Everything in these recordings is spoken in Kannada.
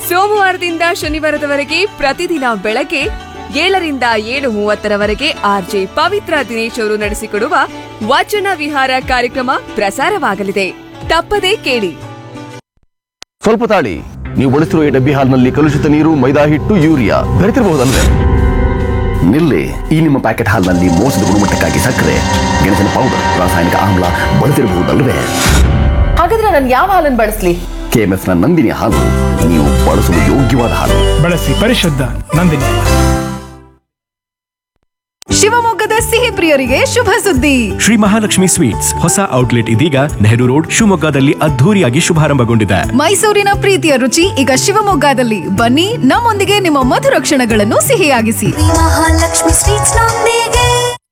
ಸೋಮವಾರದಿಂದ ಶನಿವಾರದವರೆಗೆ ಪ್ರತಿದಿನ ಬೆಳಗ್ಗೆ 7ರಿಂದ 7:30ರವರೆಗೆ ಆರ್ಜೆ ಪವಿತ್ರ ದಿನೇಶ್ ಅವರು ನಡೆಸಿಕೊಡುವ ವಚನ ವಿಹಾರ ಕಾರ್ಯಕ್ರಮ ಪ್ರಸಾರವಾಗಲಿದೆ. ತಪ್ಪದೇ ಕೇಳಿ. ಸ್ವಲ್ಪ ತಾಳಿ, ನೀವು ಬಳಸಿರುವ ಈ ಡಬ್ಬಿ ಹಾಲ್ನಲ್ಲಿ ಕಲುಷಿತ ನೀರು, ಮೈದಾ ಹಿಟ್ಟು, ಯೂರಿಯಾ ಬೆರೆತಿರಬಹುದಲ್ವೇ? ನಿಲ್ಲಿ, ಈ ನಿಮ್ಮ ಪ್ಯಾಕೆಟ್ ಹಾಲ್ನಲ್ಲಿ ಮೋಸದ ಗುಣಮಟ್ಟಕ್ಕಾಗಿ ಸಕ್ಕರೆ, ಗೆಣಸಿನ ಪೌಡರ್, ರಾಸಾಯನಿಕ ಆಮ್ಲ ಬಳಸಿರಬಹುದಲ್ವೇ? ಹಾಗಾದ್ರೆ ನಾನು ಯಾವ ಹಾಲನ್ನು ಬಳಸಲಿ? ಕೆಎಂಎಫ್ ನ ನಂದಿನಿ ಹಾಲು ನೀವು ಬಳಸಲು ಯೋಗ್ಯವಾದ ಹಾಲು. ಬಳಸಿ ಪರಿಶುದ್ಧ ನಂದಿನಿ. ಶಿವಮೊಗ್ಗದ ಸಿಹಿ ಪ್ರಿಯರಿಗೆ ಶುಭ ಸುದ್ದಿ. ಶ್ರೀ ಮಹಾಲಕ್ಷ್ಮಿ ಸ್ವೀಟ್ಸ್ ಹೊಸ ಔಟ್ಲೆಟ್ ಇದೀಗ ನೆಹರು ರೋಡ್ ಶಿವಮೊಗ್ಗದಲ್ಲಿ ಅದ್ಧೂರಿಯಾಗಿ ಶುಭಾರಂಭಗೊಂಡಿದೆ. ಮೈಸೂರಿನ ಪ್ರೀತಿಯ ರುಚಿ ಈಗ ಶಿವಮೊಗ್ಗದಲ್ಲಿ. ಬನ್ನಿ, ನಮ್ಮೊಂದಿಗೆ ನಿಮ್ಮ ಮಧುರ ಕ್ಷಣಗಳನ್ನು ಸಿಹಿಯಾಗಿಸಿ. ಮಹಾಲಕ್ಷ್ಮಿ ಸ್ವೀಟ್ಸ್ ನೊಂದಿಗೆ.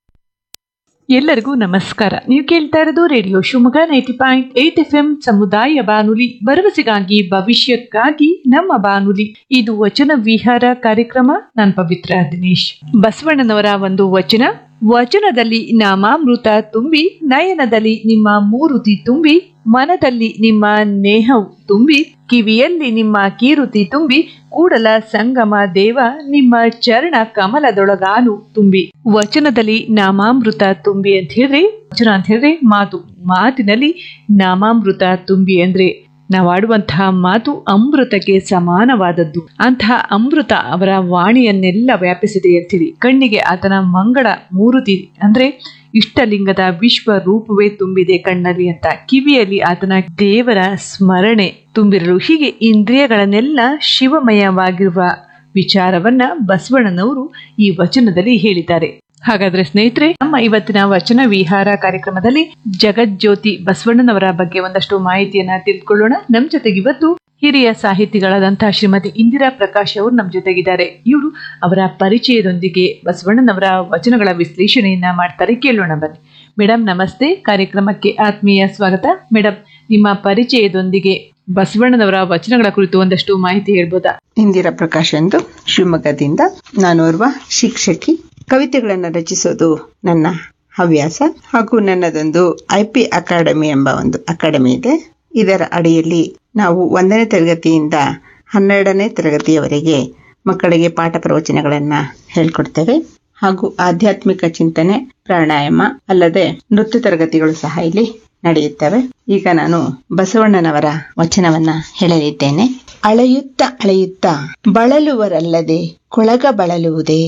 ಎಲ್ಲರಿಗೂ ನಮಸ್ಕಾರ. ನೀವು ಕೇಳ್ತಾ ಇರೋದು ರೇಡಿಯೋ ಶಿವಮೊಗ್ಗ 90.8 FM ಸಮುದಾಯ ಬಾನುಲಿ, ಭರವಸೆಗಾಗಿ ಭವಿಷ್ಯಕ್ಕಾಗಿ ನಮ್ಮ ಬಾನುಲಿ. ಇದು ವಚನ ವಿಹಾರ ಕಾರ್ಯಕ್ರಮ. ನಾನು ಪವಿತ್ರ ದಿನೇಶ್. ಬಸವಣ್ಣನವರ ಒಂದು ವಚನದಲ್ಲಿ ನಾಮಾಮೃತ ತುಂಬಿ, ನಯನದಲ್ಲಿ ನಿಮ್ಮ ಮೂರುತಿ ತುಂಬಿ, ಮನದಲ್ಲಿ ನಿಮ್ಮ ನೇಹವು ತುಂಬಿ, ಕಿವಿಯಲ್ಲಿ ನಿಮ್ಮ ಕೀರುತಿ ತುಂಬಿ, ಕೂಡಲ ಸಂಗಮ ದೇವ ನಿಮ್ಮ ಚರಣ ಕಮಲದೊಳಗಾನು ತುಂಬಿ. ವಚನದಲ್ಲಿ ನಾಮಾಮೃತ ತುಂಬಿ ಅಂತ ಹೇಳಿದ್ರೆ, ವಚನ ಅಂತ ಹೇಳಿದ್ರೆ ಮಾತಿನಲ್ಲಿ ನಾಮಾಮೃತ ತುಂಬಿ ಅಂದ್ರೆ ನಾವಾಡುವಂತಹ ಮಾತು ಅಮೃತಕ್ಕೆ ಸಮಾನವಾದದ್ದು. ಅಂತಹ ಅಮೃತ ಅವರ ವಾಣಿಯನ್ನೆಲ್ಲ ವ್ಯಾಪಿಸಿದೆ ಅಂತೇಳಿ. ಕಣ್ಣಿಗೆ ಆತನ ಮಂಗಳ ಮೂರುತಿ ಅಂದ್ರೆ ಇಷ್ಟಲಿಂಗದ ವಿಶ್ವ ರೂಪವೇ ತುಂಬಿದೆ ಕಣ್ಣಲ್ಲಿ ಅಂತ. ಕಿವಿಯಲ್ಲಿ ಆತನ ದೇವರ ಸ್ಮರಣೆ ತುಂಬಿರಲು, ಹೀಗೆ ಇಂದ್ರಿಯಗಳನ್ನೆಲ್ಲ ಶಿವಮಯವಾಗಿರುವ ವಿಚಾರವನ್ನ ಬಸವಣ್ಣನವರು ಈ ವಚನದಲ್ಲಿ ಹೇಳಿದ್ದಾರೆ. ಹಾಗಾದ್ರೆ ಸ್ನೇಹಿತರೆ, ನಮ್ಮ ಇವತ್ತಿನ ವಚನ ವಿಹಾರ ಕಾರ್ಯಕ್ರಮದಲ್ಲಿ ಜಗಜ್ಯೋತಿ ಬಸವಣ್ಣನವರ ಬಗ್ಗೆ ಒಂದಷ್ಟು ಮಾಹಿತಿಯನ್ನ ತಿಳ್ಕೊಳ್ಳೋಣ. ನಮ್ ಜೊತೆಗೆ ಇವತ್ತು ಹಿರಿಯ ಸಾಹಿತಿಗಳಾದಂತಹ ಶ್ರೀಮತಿ ಇಂದಿರಾ ಪ್ರಕಾಶ್ ಅವರು ನಮ್ಮ ಜೊತೆಗಿದ್ದಾರೆ. ಇವರು ಅವರ ಪರಿಚಯದೊಂದಿಗೆ ಬಸವಣ್ಣನವರ ವಚನಗಳ ವಿಶ್ಲೇಷಣೆಯನ್ನ ಮಾಡ್ತಾರೆ. ಕೇಳೋಣ ಬನ್ನಿ. ಮೇಡಮ್ ನಮಸ್ತೆ, ಕಾರ್ಯಕ್ರಮಕ್ಕೆ ಆತ್ಮೀಯ ಸ್ವಾಗತ. ಮೇಡಮ್, ನಿಮ್ಮ ಪರಿಚಯದೊಂದಿಗೆ ಬಸವಣ್ಣನವರ ವಚನಗಳ ಕುರಿತು ಒಂದಷ್ಟು ಮಾಹಿತಿ ಹೇಳ್ಬೋದಾ? ಇಂದಿರಾ ಪ್ರಕಾಶ್ ಎಂದು ಶಿವಮೊಗ್ಗದಿಂದ. ನಾನೋರ್ವ ಶಿಕ್ಷಕಿ. ಕವಿತೆಗಳನ್ನು ರಚಿಸೋದು ನನ್ನ ಹವ್ಯಾಸ. ಹಾಗೂ ನನ್ನದೊಂದು IP ಅಕಾಡೆಮಿ ಎಂಬ ಒಂದು ಅಕಾಡೆಮಿ ಇದೆ. ಇದರ ಅಡಿಯಲ್ಲಿ ನಾವು 1ನೇ ತರಗತಿಯಿಂದ 12ನೇ ತರಗತಿಯವರೆಗೆ ಮಕ್ಕಳಿಗೆ ಪಾಠ ಪ್ರವಚನಗಳನ್ನ ಹೇಳ್ಕೊಡ್ತೇವೆ. ಹಾಗೂ ಆಧ್ಯಾತ್ಮಿಕ ಚಿಂತನೆ, ಪ್ರಾಣಾಯಾಮ ಅಲ್ಲದೆ ನೃತ್ಯ ತರಗತಿಗಳು ಸಹ ಇಲ್ಲಿ ನಡೆಯುತ್ತವೆ. ಈಗ ನಾನು ಬಸವಣ್ಣನವರ ವಚನವನ್ನ ಹೇಳಲಿದ್ದೇನೆ. ಅಳೆಯುತ್ತ ಬಳಲುವರಲ್ಲದೆ ಕೊಳಗ ಬಳಲುವುದೇ,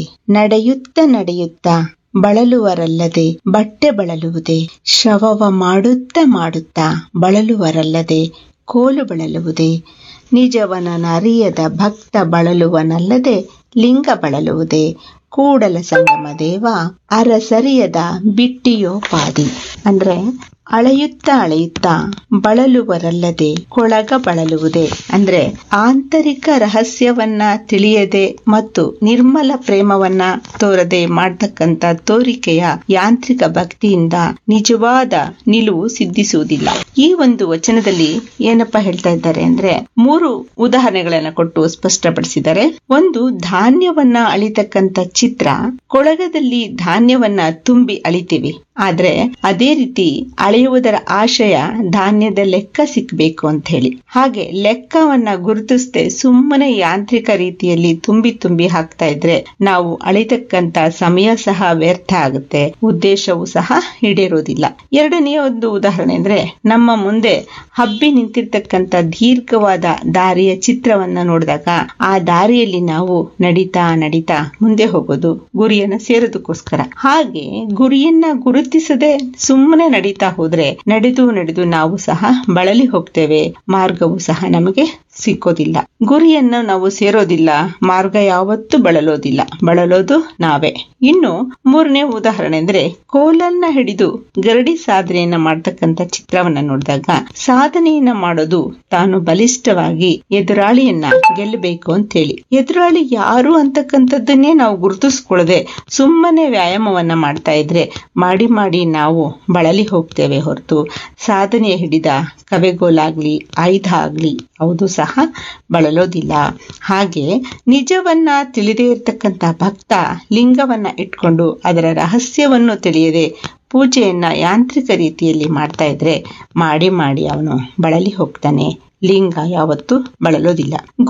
ನಡೆಯುತ್ತ ಬಳಲುವರಲ್ಲದೆ ಬಟ್ಟೆ ಬಳಲುವುದೇ, ಶವವ ಮಾಡುತ್ತಾ ಬಳಲುವರಲ್ಲದೆ ಕೋಲು ಬಳಲುವುದೇ, ನಿಜವನರಿಯದ ಭಕ್ತ ಬಳಲುವನಲ್ಲದೆ ಲಿಂಗ ಬಳಲುವುದೇ, ಕೂಡಲ ಸಂಗಮ ದೇವ ಅರಸರಿಯದ ಬಿಟ್ಟಿಯೋಪಾದಿ. ಅಂದ್ರೆ ಅಳೆಯುತ್ತ ಬಳಲುವರಲ್ಲದೆ ಕೊಳಗ ಬಳಲುವುದೇ ಅಂದ್ರೆ ಆಂತರಿಕ ರಹಸ್ಯವನ್ನ ತಿಳಿಯದೆ ಮತ್ತು ನಿರ್ಮಲ ಪ್ರೇಮವನ್ನ ತೋರದೆ ಮಾಡತಕ್ಕಂತ ತೋರಿಕೆಯ ಯಾಂತ್ರಿಕ ಭಕ್ತಿಯಿಂದ ನಿಜವಾದ ನಿಲುವು ಸಿದ್ಧಿಸುವುದಿಲ್ಲ. ಈ ಒಂದು ವಚನದಲ್ಲಿ ಏನಪ್ಪಾ ಹೇಳ್ತಾ ಇದ್ದಾರೆ ಅಂದ್ರೆ 3 ಉದಾಹರಣೆಗಳನ್ನ ಕೊಟ್ಟು ಸ್ಪಷ್ಟಪಡಿಸಿದ್ದಾರೆ. ಒಂದು, ಧಾನ್ಯವನ್ನ ಅಳಿತಕ್ಕಂತ ಚಿತ್ರ. ಕೊಳಗದಲ್ಲಿ ಧಾನ್ಯವನ್ನ ತುಂಬಿ ಅಳಿತೀವಿ, ಆದ್ರೆ ಅದೇ ರೀತಿ ಅಳೆಯುವುದರ ಆಶಯ ಧಾನ್ಯದ ಲೆಕ್ಕ ಸಿಕ್ಬೇಕು ಅಂತ ಹೇಳಿ. ಹಾಗೆ ಲೆಕ್ಕವನ್ನ ಗುರುತಿಸದೆ ಸುಮ್ಮನೆ ಯಾಂತ್ರಿಕ ರೀತಿಯಲ್ಲಿ ತುಂಬಿ ಹಾಕ್ತಾ ಇದ್ರೆ ನಾವು ಅಳಿತಕ್ಕಂತ ಸಮಯ ಸಹ ವ್ಯರ್ಥ ಆಗುತ್ತೆ, ಉದ್ದೇಶವೂ ಸಹ ಈಡೇರೋದಿಲ್ಲ. ಎರಡನೆಯ ಒಂದು ಉದಾಹರಣೆ ಅಂದ್ರೆ, ನಮ್ಮ ಮುಂದೆ ಹಬ್ಬಿ ನಿಂತಿರ್ತಕ್ಕಂತ ದೀರ್ಘವಾದ ದಾರಿಯ ಚಿತ್ರವನ್ನ ನೋಡಿದಾಗ ಆ ದಾರಿಯಲ್ಲಿ ನಾವು ನಡೀತಾ ಮುಂದೆ ಹೋಗೋದು ಗುರಿಯನ್ನ ಸೇರೋದಕ್ಕೋಸ್ಕರ. ಹಾಗೆ ಗುರಿಯನ್ನ ಗುರುತಿಸದೆ ಸುಮ್ಮನೆ ನಡೀತಾ ಹೋದ್ರೆ ನಡೆದು ನಾವು ಸಹ ಬಳಲಿ ಹೋಗ್ತೇವೆ, ಮಾರ್ಗವು ಸಹ ನಮಗೆ ಸಿಕ್ಕೋದಿಲ್ಲ. ಗುರಿಯನ್ನು ನಾವು ಸೇರೋದಿಲ್ಲ, ಮಾರ್ಗ ಯಾವತ್ತೂ ಬಳಲೋದು ನಾವೇ. ಇನ್ನು 3ನೇ ಉದಾಹರಣೆ ಅಂದ್ರೆ, ಕೋಲನ್ನ ಹಿಡಿದು ಗರಡಿ ಸಾಧನೆಯನ್ನ ಮಾಡ್ತಕ್ಕಂತ ಚಿತ್ರವನ್ನ ನೋಡಿದಾಗ ಸಾಧನೆಯನ್ನ ಮಾಡೋದು ತಾನು ಬಲಿಷ್ಠವಾಗಿ ಎದುರಾಳಿಯನ್ನ ಗೆಲ್ಲಬೇಕು ಅಂತ ಹೇಳಿ. ಎದುರಾಳಿ ಯಾರು ಅಂತಕ್ಕಂಥದ್ದನ್ನೇ ನಾವು ಗುರುತಿಸ್ಕೊಳ್ಳದೆ ಸುಮ್ಮನೆ ವ್ಯಾಯಾಮವನ್ನ ಮಾಡ್ತಾ ಇದ್ರೆ ಮಾಡಿ ನಾವು ಬಳಲಿ ಹೋಗ್ತೇವೆ ಹೊರತು ಸಾಧನೆಯ ಹಿಡಿದ ಕವೆಗೋಲಾಗ್ಲಿ ಆಯುಧ ಆಗ್ಲಿ ಯಾವುದು ಸಹ ಬಳಲೋದಿಲ್ಲ. ಹಾಗೆ ನಿಜವನ್ನ ತಿಳಿದೇ ಇರತಕ್ಕಂತ ಭಕ್ತ ಲಿಂಗವನ್ನ ಇಟ್ಕೊಂಡು ಅದರ ರಹಸ್ಯವನ್ನು ತಿಳಿಯದೆ ಪೂಜೆಯನ್ನ ಯಾಂತ್ರಿಕ ರೀತಿಯಲ್ಲಿ ಮಾಡ್ತಾ ಇದ್ರೆ ಮಾಡಿ ಅವನು ಬಳಲಿ ಹೋಗ್ತಾನೆ, ಲಿಂಗ ಯಾವತ್ತೂ ಬಳಲೋದಿಲ್ಲ.